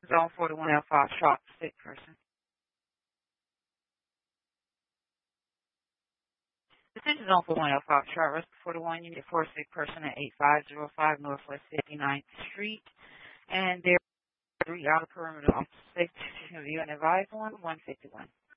Zone 41L5 Sharp, sick person. Attention Zone 41L5 Sharp, Rescue 41, Unit 4, sick person at 8505 Northwest 59th Street. And there are 3 outer perimeter officers. Safety view and advise 151.